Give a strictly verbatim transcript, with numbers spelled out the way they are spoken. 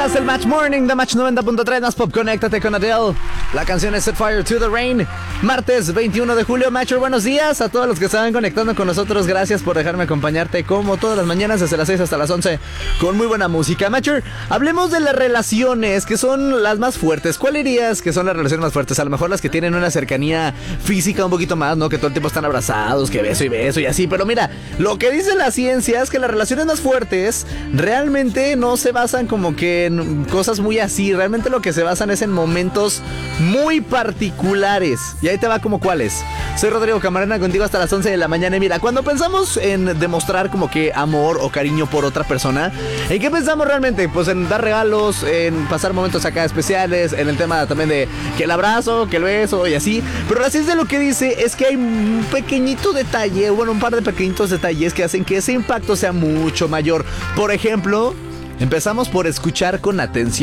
días, el Match Morning de Match noventa punto tres, más pop, conéctate con Adele. La canción es Set Fire to the Rain. Martes veintiuno de julio, Matcher, buenos días a todos los que estaban conectando con nosotros. Gracias por dejarme acompañarte como todas las mañanas desde las seis hasta las once con muy buena música. Matcher, hablemos de las relaciones que son las más fuertes. ¿Cuál dirías que son las relaciones más fuertes? A lo mejor las que tienen una cercanía física un poquito más, ¿no? Que todo el tiempo están abrazados, que beso y beso y así. Pero mira, lo que dice la ciencia es que las relaciones más fuertes realmente no se basan como que en cosas muy así. Realmente lo que se basan es en momentos muy particulares. Y ahí te va como cuáles. Soy Rodrigo Camarena, contigo hasta las once de la mañana. Y mira, cuando pensamos en demostrar como que amor o cariño por otra persona, ¿en qué pensamos realmente? Pues en dar regalos, en pasar momentos acá especiales, en el tema también de que el abrazo, que el beso y así. Pero la ciencia lo que dice es que hay un pequeñito detalle, bueno, un par de pequeñitos detalles que hacen que ese impacto sea mucho mayor. Por ejemplo, empezamos por escuchar con atención.